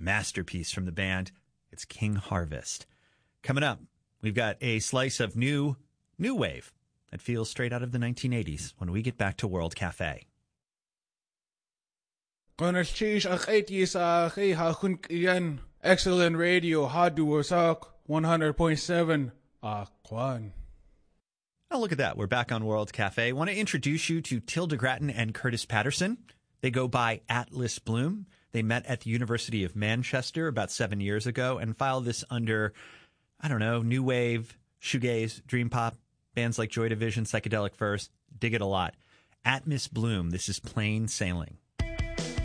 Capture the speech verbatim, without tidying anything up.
masterpiece from the band. It's King Harvest. Coming up, we've got a slice of new, new wave that feels straight out of the nineteen eighties when we get back to World Cafe. Excellent radio, Hadu Wasak, one hundred point seven, Akwan. Oh, look at that. We're back on World Cafe. I want to introduce you to Tilda Gratton and Curtis Patterson. They go by Atlas Bloom. They met at the University of Manchester about seven years ago and filed this under, I don't know, new wave, shoegaze, dream pop, bands like Joy Division, Psychedelic Furs. Dig it a lot. Atlas Bloom. This is Plain Sailing.